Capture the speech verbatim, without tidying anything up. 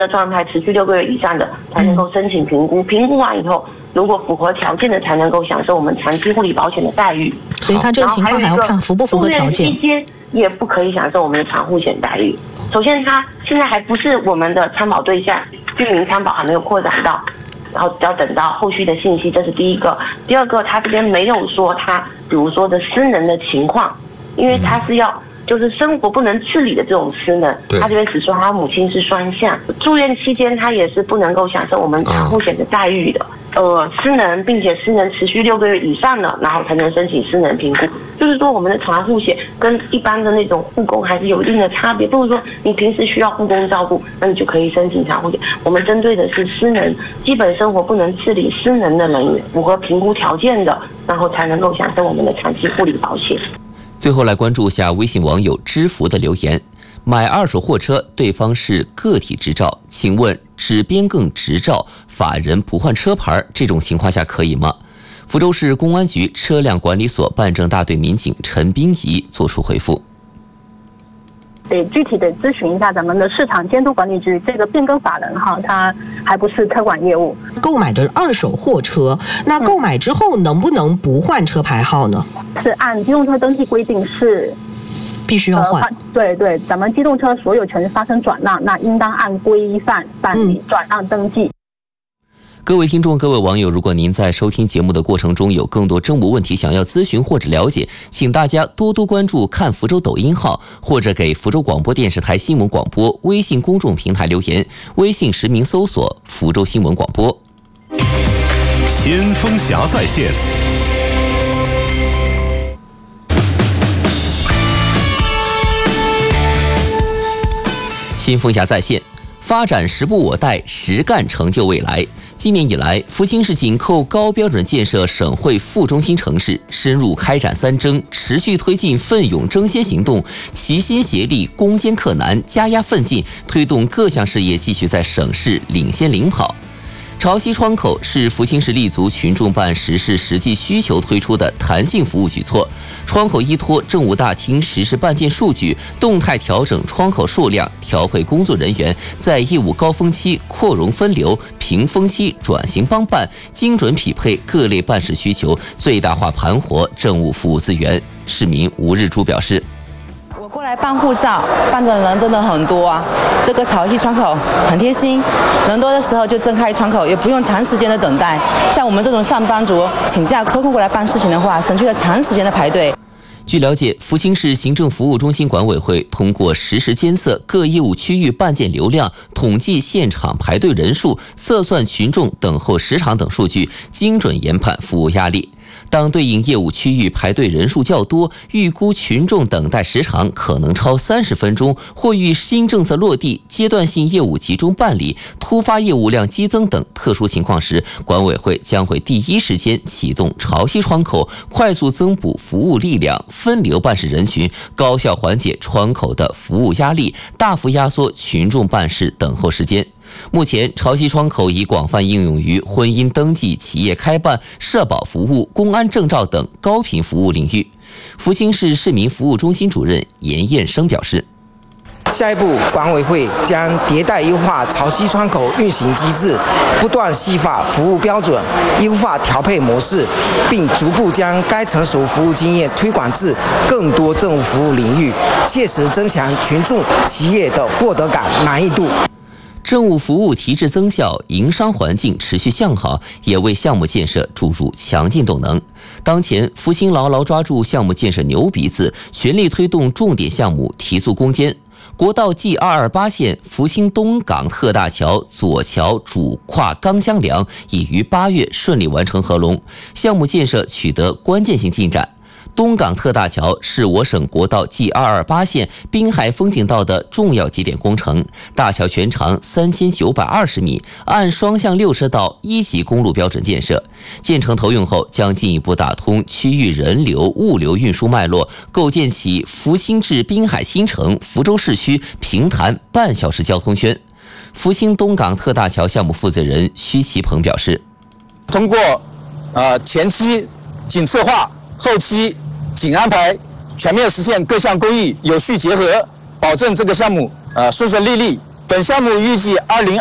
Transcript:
的状态持续六个月以上的，才能够申请评估。评估完以后，如果符合条件的，才能够享受我们长期护理保险的待遇。 所以他这个情况还要看符不符合条件。 一些也不可以享受我们的长护险待遇。首先，他现在还不是我们的参保对象，居民参保还没有扩展到，然后要等到后续的信息，这是第一个。第二个，他这边没有说他，比如说的失能的情况，因为他是要。就是生活不能自理的这种失能，他这边只说他母亲是双向，住院期间他也是不能够享受我们长护险的待遇的。呃，失能并且失能持续六个月以上了，然后才能申请失能评估。就是说，我们的长护险跟一般的那种护工还是有一定的差别。不是说你平时需要护工照顾，那你就可以申请长护险。我们针对的是失能、基本生活不能自理失能的人员，符合评估条件的，然后才能够享受我们的长期护理保险。 最后来关注下微信网友知福的留言：买二手货车，对方是个体执照，请问只变更执照，法人不换车牌，这种情况下可以吗？福州市公安局车辆管理所办证大队民警陈冰怡作出回复。 得具体的咨询一下咱们的市场监督管理局，这个变更法人哈，它还不是车管业务。 购买的二手货车，那购买之后能不能不换车牌号呢？ 是按机动车登记规定是必须要换。呃、 对对，咱们机动车所有权发生转让，那应当按规范办理转让登记。嗯， 各位听众，各位网友，如果您在收听节目的过程中有更多政务问题想要咨询或者了解，请大家多多关注看福州抖音号，或者给福州广播电视台新闻广播微信公众平台留言，微信实名搜索福州新闻广播。 先锋侠在线。 新风侠在线，发展时不我待，实干成就未来。今年以来，福清市紧扣高标准建设省会副中心城市，深入开展三征，持续推进奋勇争先行动，齐心协力，攻坚克难，加压奋进，推动各项事业继续在省市领先领跑。潮汐窗口是福清市立足群众办实施实际需求推出的弹性服务举措。窗口依托政务大厅实时办件数据，动态调整窗口数量，调配工作人员，在业务高峰期扩容分流，平峰期转型帮办，精准匹配各类办事需求，最大化盘活政务服务资源。市民吴日珠表示， 我过来办护照，办的人真的很多啊。这个潮汐窗口很贴心，人多的时候就睁开窗口，也不用长时间的等待。像我们这种上班族请假抽空过来办事情的话，省去了长时间的排队。 据了解，福清市行政服务中心管委会通过实时监测各业务区域办件流量、统计现场排队人数、测算群众等候时长等数据，精准研判服务压力。当对应业务区域排队人数较多，预估群众等待时长可能超三十分钟，或遇新政策落地、阶段性业务集中办理、突发业务量激增等特殊情况时，管委会将会第一时间启动潮汐窗口，快速增补服务力量，分流办事人群，高效缓解窗口的服务压力，大幅压缩群众办事等候时间。目前，潮汐窗口已广泛应用于婚姻登记、企业开办、社保服务、公安证照等高频服务领域。福清市市民服务中心主任严彦生表示， 下一步，管委会将迭代优化潮汐窗口运行机制，不断细化服务标准，优化调配模式，并逐步将该成熟服务经验推广至更多政务服务领域，切实增强群众、企业的获得感、满意度。 政务服务提质增效，营商环境持续向好，也为项目建设注入强劲动能。当前，福清牢牢抓住项目建设牛鼻子，全力推动重点项目提速攻坚。国道 G 二二八线福清东港特大桥左桥主跨钢箱梁已于八月顺利完成合龙，项目建设取得关键性进展。东港特大桥是我省国道 G 二二八线滨海风景道的重要节点工程，大桥全长三千九百二十米，按双向六车道一级公路标准建设。建成投用后，将进一步打通区域人流、物流运输脉络，构建起福清至滨海新城、福州市区平潭半小时交通圈。福清东港特大桥项目负责人徐其鹏表示， 通过呃前期紧策划，后期紧安排，全面实现各项工艺有序结合，保证这个项目呃顺顺利利、 本项目预计二零